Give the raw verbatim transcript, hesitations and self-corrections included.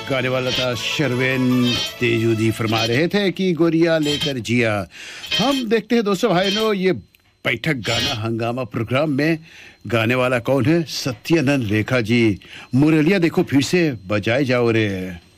गाने वाला था शर्वेन तेजूदी फरमा रहे थे कि गोरिया लेकर जिया। हम देखते हैं दोस्तों भाइयों ये बैठक गाना हंगामा प्रोग्राम में गाने वाला कौन है? सत्यानंद रेखा जी। मुरलिया देखो फिर से बजाए जाओ रे।